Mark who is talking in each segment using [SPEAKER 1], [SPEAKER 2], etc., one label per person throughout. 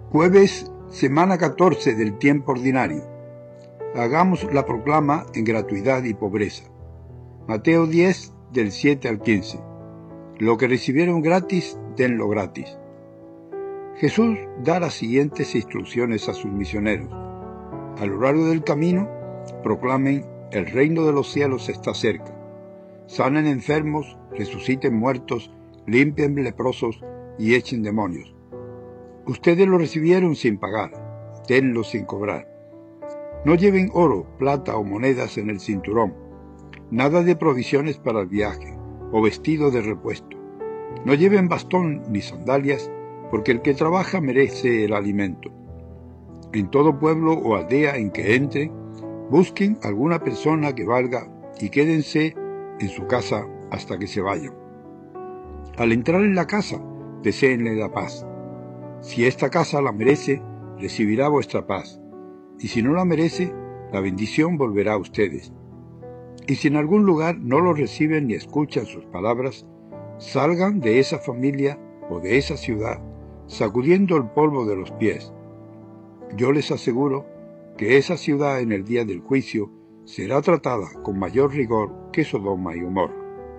[SPEAKER 1] Jueves, semana 14 del tiempo ordinario. Hagamos la proclama en gratuidad y pobreza. Mateo 10, del 7 al 15. Lo que recibieron gratis, denlo gratis. Jesús da las siguientes instrucciones a sus misioneros. A lo largo del camino, proclamen: el reino de los cielos está cerca. Sanen enfermos, resuciten muertos, limpien leprosos y echen demonios. Ustedes lo recibieron sin pagar, denlo sin cobrar. No lleven oro, plata o monedas en el cinturón, nada de provisiones para el viaje o vestido de repuesto. No lleven bastón ni sandalias, porque el que trabaja merece el alimento. En todo pueblo o aldea en que entren, busquen alguna persona que valga y quédense en su casa hasta que se vayan. Al entrar en la casa, deséenle la paz. Si esta casa la merece, recibirá vuestra paz, y si no la merece, la bendición volverá a ustedes. Y si en algún lugar no los reciben ni escuchan sus palabras, salgan de esa familia o de esa ciudad, sacudiendo el polvo de los pies. Yo les aseguro que esa ciudad en el día del juicio será tratada con mayor rigor que Sodoma y Gomorra.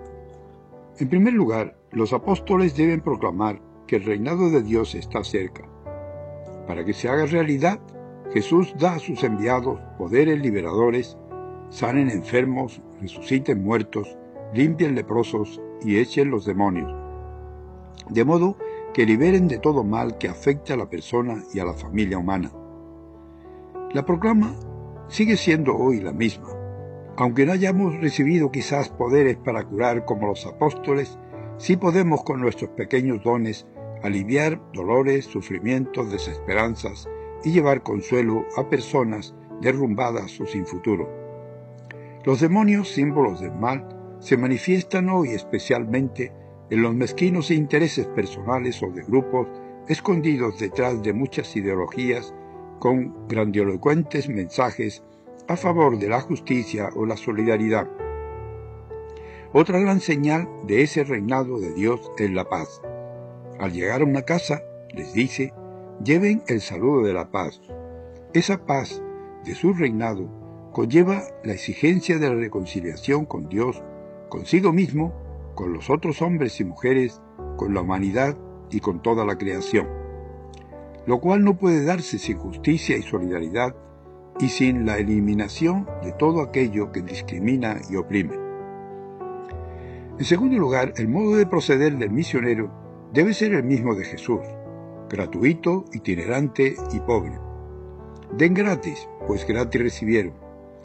[SPEAKER 1] En primer lugar, los apóstoles deben proclamar que el reinado de Dios está cerca. Para que se haga realidad, Jesús da a sus enviados poderes liberadores, sanen enfermos, resuciten muertos, limpien leprosos y echen los demonios, de modo que liberen de todo mal que afecte a la persona y a la familia humana. La proclama sigue siendo hoy la misma. Aunque no hayamos recibido quizás poderes para curar como los apóstoles, sí podemos con nuestros pequeños dones aliviar dolores, sufrimientos, desesperanzas y llevar consuelo a personas derrumbadas o sin futuro. Los demonios, símbolos del mal, se manifiestan hoy especialmente en los mezquinos intereses personales o de grupos escondidos detrás de muchas ideologías con grandilocuentes mensajes a favor de la justicia o la solidaridad. Otra gran señal de ese reinado de Dios es la paz. Al llegar a una casa, les dice: lleven el saludo de la paz. Esa paz de su reinado conlleva la exigencia de la reconciliación con Dios, consigo mismo, con los otros hombres y mujeres, con la humanidad y con toda la creación, lo cual no puede darse sin justicia y solidaridad y sin la eliminación de todo aquello que discrimina y oprime. En segundo lugar, el modo de proceder del misionero debe ser el mismo de Jesús: gratuito, itinerante y pobre. Den gratis, pues gratis recibieron.